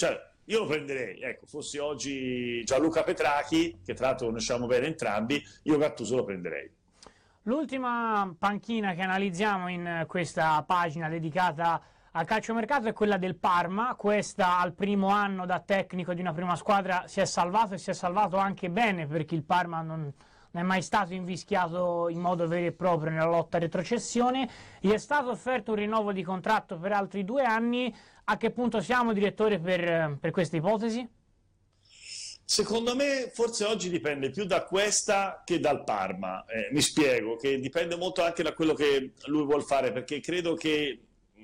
cioè io lo prenderei, ecco, fossi oggi Gianluca Petrachi, che tra l'altro conosciamo bene entrambi, io Gattuso lo prenderei. L'ultima panchina che analizziamo in questa pagina dedicata al calciomercato è quella del Parma. Questa al primo anno da tecnico di una prima squadra si è salvato, e si è salvato anche bene, perché il Parma non è mai stato invischiato in modo vero e proprio nella lotta a retrocessione. Gli è stato offerto un rinnovo di contratto per altri 2 anni. A che punto siamo, direttore, per questa ipotesi? Secondo me forse oggi dipende più da questa che dal Parma. Mi spiego, che dipende molto anche da quello che lui vuol fare, perché credo che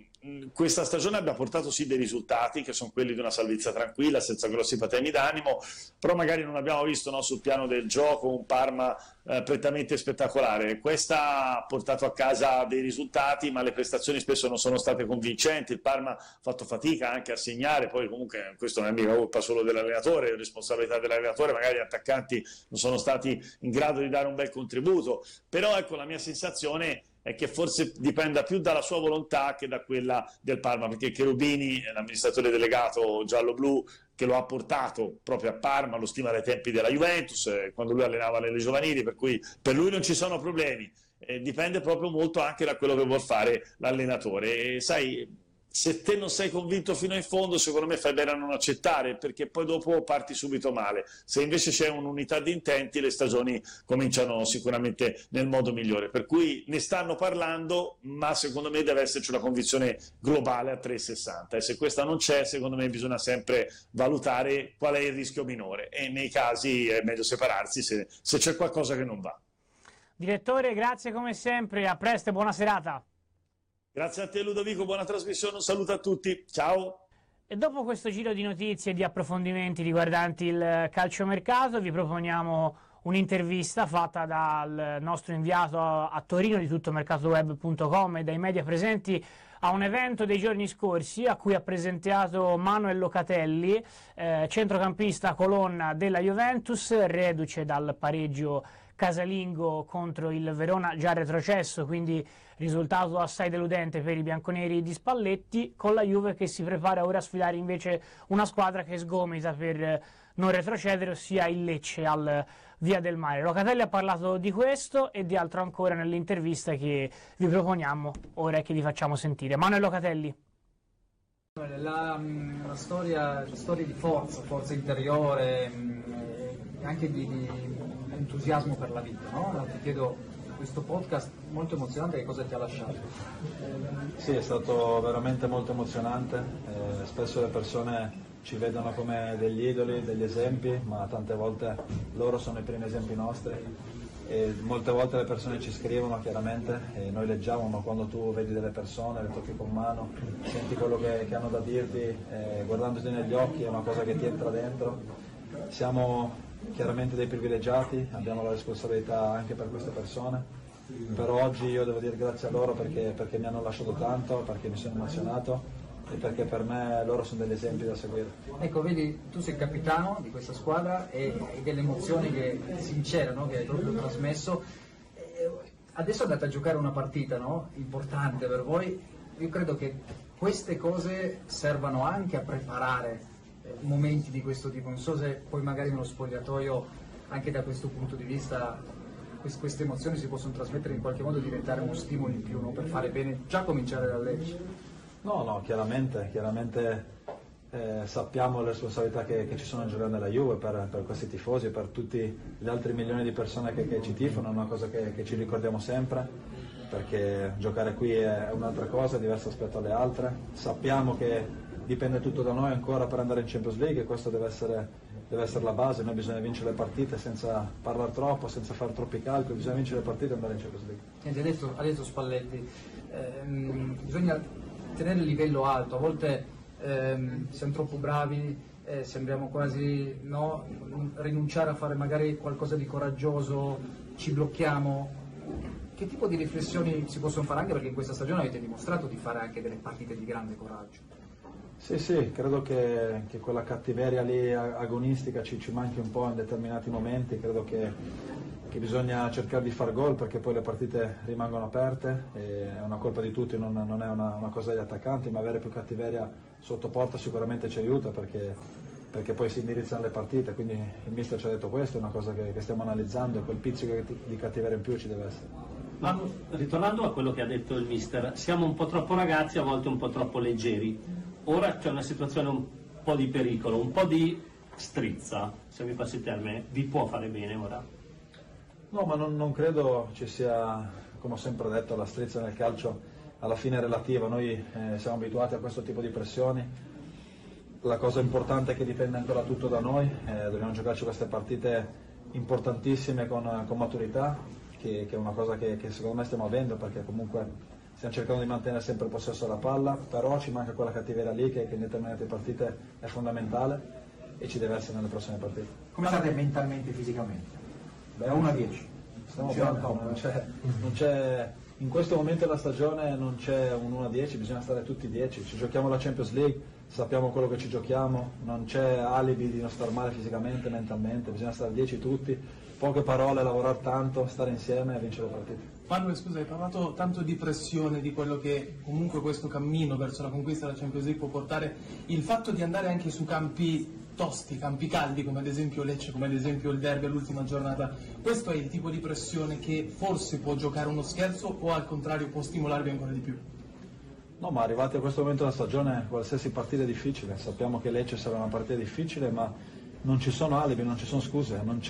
questa stagione abbia portato sì dei risultati, che sono quelli di una salvezza tranquilla, senza grossi patemi d'animo, però magari non abbiamo visto, no, sul piano del gioco un Parma prettamente spettacolare. Questa ha portato a casa dei risultati, ma le prestazioni spesso non sono state convincenti. Il Parma ha fatto fatica anche a segnare, poi comunque questo non è mica colpa solo dell'allenatore, è responsabilità dell'allenatore, magari gli attaccanti non sono stati in grado di dare un bel contributo, però ecco, la mia sensazione è che forse dipenda più dalla sua volontà che da quella del Parma, perché Cherubini, l'amministratore delegato giallo-blu, che lo ha portato proprio a Parma, lo stima dai tempi della Juventus, quando lui allenava le giovanili, per cui per lui non ci sono problemi. Dipende proprio molto anche da quello che vuol fare l'allenatore. E sai, se te non sei convinto fino in fondo, secondo me fai bene a non accettare, perché poi dopo parti subito male. Se invece c'è un'unità di intenti, le stagioni cominciano sicuramente nel modo migliore. Per cui ne stanno parlando, ma secondo me deve esserci una convinzione globale a 360, e se questa non c'è, secondo me bisogna sempre valutare qual è il rischio minore, e nei casi è meglio separarsi se c'è qualcosa che non va. Direttore, grazie come sempre, a presto e buona serata. Grazie a te Ludovico, buona trasmissione, un saluto a tutti, ciao! E dopo questo giro di notizie e di approfondimenti riguardanti il calciomercato, vi proponiamo un'intervista fatta dal nostro inviato a Torino di tuttomercatoweb.com e dai media presenti a un evento dei giorni scorsi a cui ha presentato Manuel Locatelli, centrocampista colonna della Juventus, reduce dal pareggio casalingo contro il Verona, già retrocesso, quindi risultato assai deludente per i bianconeri di Spalletti, con la Juve che si prepara ora a sfidare invece una squadra che sgomita per non retrocedere, ossia il Lecce al Via del Mare. Locatelli ha parlato di questo e di altro ancora nell'intervista che vi proponiamo ora e che vi facciamo sentire. Manuel Locatelli. La storia di forza interiore, anche di entusiasmo per la vita, no? Ti chiedo, questo podcast molto emozionante, che cosa ti ha lasciato? Sì, è stato veramente molto emozionante, spesso le persone ci vedono come degli idoli, degli esempi, ma tante volte loro sono i primi esempi nostri, e molte volte le persone ci scrivono chiaramente e noi leggiamo, ma quando tu vedi delle persone, le tocchi con mano, senti quello che hanno da dirti, guardandoti negli occhi, è una cosa che ti entra dentro. Siamo chiaramente dei privilegiati, abbiamo la responsabilità anche per queste persone, però oggi io devo dire grazie a loro perché mi hanno lasciato tanto, perché mi sono emozionato e perché per me loro sono degli esempi da seguire. Ecco, vedi, tu sei capitano di questa squadra e delle emozioni sincere, no? Che hai proprio trasmesso. Adesso andate a giocare una partita, no? Importante per voi. Io credo che queste cose servano anche a preparare momenti di questo tipo. Non so se poi magari nello spogliatoio, anche da questo punto di vista, queste emozioni si possono trasmettere, in qualche modo diventare uno stimolo in più, no? Per fare bene, già cominciare da Lecce. No, chiaramente sappiamo le responsabilità che ci sono in giocare nella Juve per questi tifosi e per tutti gli altri milioni di persone che ci tifano, è una cosa che ci ricordiamo sempre, perché giocare qui è un'altra cosa, diversa rispetto alle altre. Sappiamo che dipende tutto da noi ancora per andare in Champions League, e questo deve essere la base. Noi bisogna vincere le partite senza parlare troppo, senza fare troppi calcoli, bisogna vincere le partite e andare in Champions League. Ha detto Spalletti, bisogna tenere il livello alto, a volte siamo troppo bravi, sembriamo quasi rinunciare a fare magari qualcosa di coraggioso, ci blocchiamo. Che tipo di riflessioni si possono fare, anche perché in questa stagione avete dimostrato di fare anche delle partite di grande coraggio? Sì, credo che quella cattiveria lì agonistica ci manchi un po' in determinati momenti, credo che che bisogna cercare di far gol perché poi le partite rimangono aperte, e è una colpa di tutti, non è una cosa degli attaccanti, ma avere più cattiveria sotto porta sicuramente ci aiuta perché poi si indirizzano le partite, quindi il mister ci ha detto questo, è una cosa che stiamo analizzando e quel pizzico di cattiveria in più ci deve essere. Ma ritornando a quello che ha detto il mister, siamo un po' troppo ragazzi, a volte un po' troppo leggeri. Ora c'è una situazione un po' di pericolo, un po' di strizza, se mi passi il termine, vi può fare bene ora? No, ma non credo ci sia, come ho sempre detto, la strizza nel calcio alla fine è relativa, noi siamo abituati a questo tipo di pressioni, la cosa importante è che dipende ancora tutto da noi, dobbiamo giocarci queste partite importantissime con maturità, che è una cosa che secondo me stiamo avendo, perché comunque stiamo cercando di mantenere sempre il possesso della palla, però ci manca quella cattiveria lì che in determinate partite è fondamentale e ci deve essere nelle prossime partite. Come state mentalmente e fisicamente? Da 1 a 10? Stiamo bene, non c'è, in questo momento della stagione non c'è un 1 a 10, bisogna stare tutti 10, ci giochiamo la Champions League, sappiamo quello che ci giochiamo, non c'è alibi di non star male fisicamente, mentalmente, bisogna stare 10 tutti. Poche parole, lavorare tanto, stare insieme e vincere le partite. Manuel, scusa, hai parlato tanto di pressione, di quello che comunque questo cammino verso la conquista della Champions League può portare, il fatto di andare anche su campi tosti, campi caldi, come ad esempio Lecce, come ad esempio il derby all'ultima giornata, questo è il tipo di pressione che forse può giocare uno scherzo o al contrario può stimolarvi ancora di più? No, ma arrivati a questo momento della stagione qualsiasi partita è difficile, sappiamo che Lecce sarà una partita difficile, ma non ci sono alibi, non ci sono scuse, non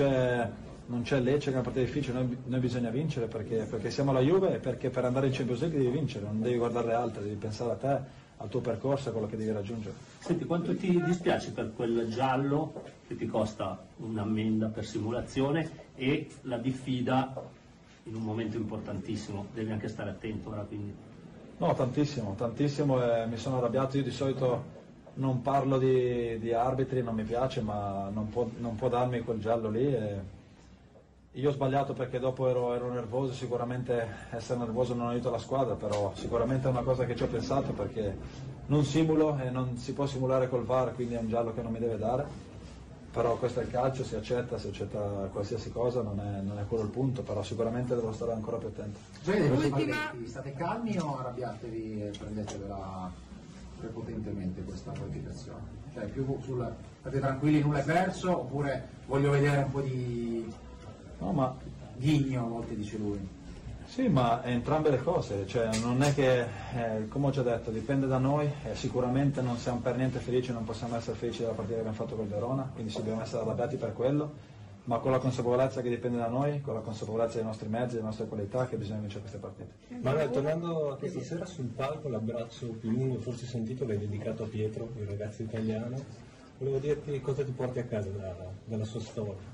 c'è Lecce che è una partita difficile, noi bisogna vincere perché siamo la Juve e perché per andare in Champions League devi vincere, non devi guardare le altre, devi pensare a te, al tuo percorso, a quello che devi raggiungere. Senti, quanto ti dispiace per quel giallo che ti costa un'ammenda per simulazione e la diffida in un momento importantissimo, devi anche stare attento ora quindi? No, tantissimo, mi sono arrabbiato, io di solito non parlo di arbitri, non mi piace, ma non può darmi quel giallo lì. Io ho sbagliato perché dopo ero nervoso, sicuramente essere nervoso non aiuta la squadra, però sicuramente è una cosa che ci ho pensato perché non simulo e non si può simulare col VAR, quindi è un giallo che non mi deve dare, però questo è il calcio, si accetta qualsiasi cosa, non è quello il punto, però sicuramente devo stare ancora più attento. State calmi o arrabbiatevi e prendetevela prepotentemente questa qualificazione? Cioè più state tranquilli, nulla è perso, oppure voglio vedere un po' di... No, ma ghigno a volte, dice lui. Sì, ma entrambe le cose, cioè non è che, come ho già detto, dipende da noi, sicuramente non siamo per niente felici, non possiamo essere felici della partita che abbiamo fatto col Verona, quindi dobbiamo essere arrabbiati per quello, ma con la consapevolezza che dipende da noi, con la consapevolezza dei nostri mezzi, delle nostre qualità, che bisogna vincere queste partite. Manuel, tornando a questa sera sul palco, l'abbraccio più lungo forse sentito l'hai dedicato a Pietro, il ragazzo italiano, volevo dirti cosa ti porti a casa dalla sua storia.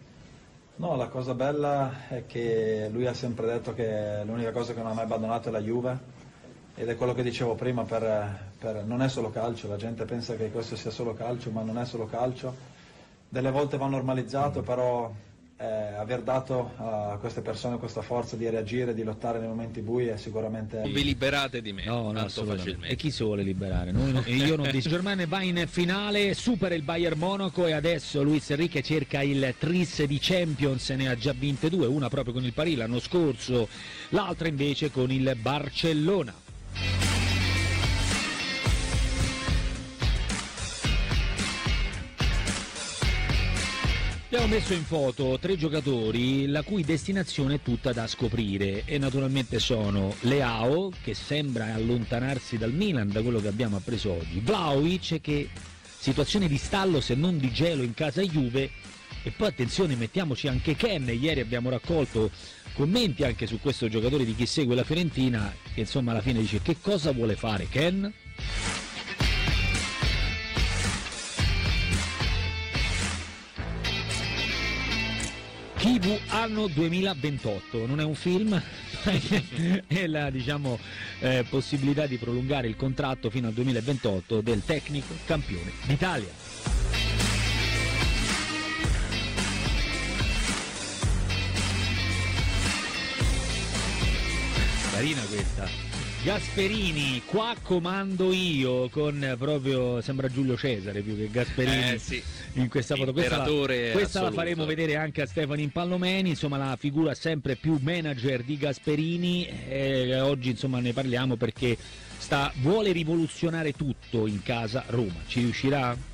No, la cosa bella è che lui ha sempre detto che l'unica cosa che non ha mai abbandonato è la Juve, ed è quello che dicevo prima, non è solo calcio, la gente pensa che questo sia solo calcio, ma non è solo calcio, delle volte va normalizzato, però aver dato a queste persone questa forza di reagire, di lottare nei momenti bui è sicuramente... Non vi liberate di me, no, tanto facilmente. E chi si vuole liberare? Io non dico. Germain va in finale, supera il Bayern Monaco e adesso Luis Enrique cerca il tris di Champions, ne ha già vinte 2, una proprio con il Paris l'anno scorso, l'altra invece con il Barcellona. Abbiamo messo in foto 3 giocatori la cui destinazione è tutta da scoprire e naturalmente sono Leao, che sembra allontanarsi dal Milan da quello che abbiamo appreso oggi, Vlahovic, che situazione di stallo se non di gelo in casa Juve, e poi attenzione, mettiamoci anche Ken. Ieri abbiamo raccolto commenti anche su questo giocatore di chi segue la Fiorentina, che insomma alla fine dice: che cosa vuole fare Ken? Kivu anno 2028, non è un film, è la possibilità di prolungare il contratto fino al 2028 del tecnico campione d'Italia. Carina questa. Gasperini, qua comando io, con proprio sembra Giulio Cesare più che Gasperini sì. in questa foto. Questa la faremo vedere anche a Stefano Impallomeni, insomma la figura sempre più manager di Gasperini, oggi insomma ne parliamo perché vuole rivoluzionare tutto in casa Roma. Ci riuscirà?